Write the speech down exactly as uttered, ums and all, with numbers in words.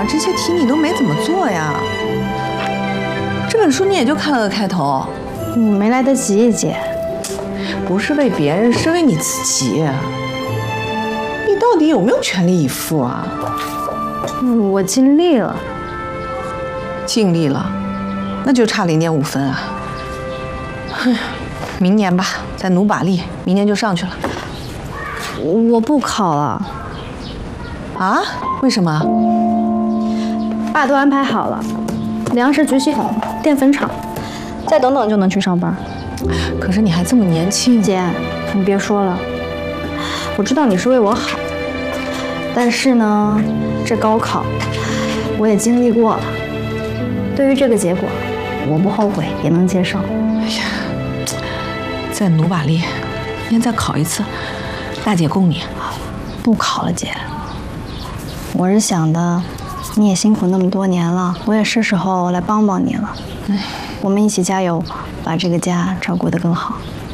这些题你都没怎么做呀？这本书你也就看了个开头。 我没来得及，姐。 不是为别人，是为你自己。你到底有没有全力以赴啊？ 嗯，我尽力了。 尽力了，那就差零点五分啊。哎呀，明年吧，再努把力，明年就上去了。 我不考了。 啊？为什么？ 爸都安排好了，粮食局系统、淀粉厂，再等等就能去上班。 可是你还这么年轻， 姐，你别说了，我知道你是为我好，但是呢，这高考我也经历过了，对于这个结果，我不后悔，也能接受。 哎呀，再努把力，明天再考一次，大姐供你。 不考了，姐。我是想的，你也辛苦那么多年了，我也是时候来帮帮你了。哎，我们一起加油，把这个家照顾得更好。